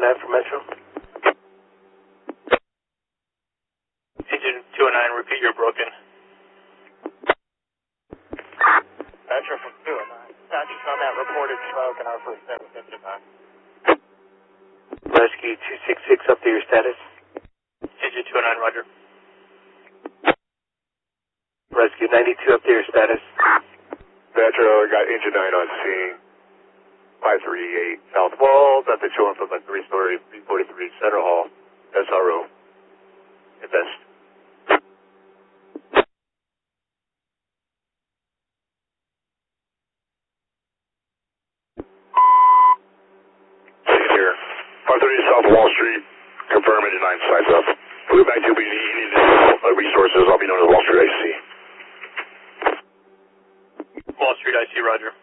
209 for Metro. Engine 209, repeat you're broken. Metro from 209. Dispatchers on that reported smoke in our first service engine 9. Rescue 266, update your status. Engine 209, roger. Rescue 92, update your status. Metro, got engine 9 on scene. 538 South Wall, that's showing from the 3-story 343 Center Hall, SRO. Invest. Here, 530 South Wall Street, confirm engine 9 size up. We'll get back to you, we need resources, I'll be known as Wall Street IC. Wall Street IC, roger.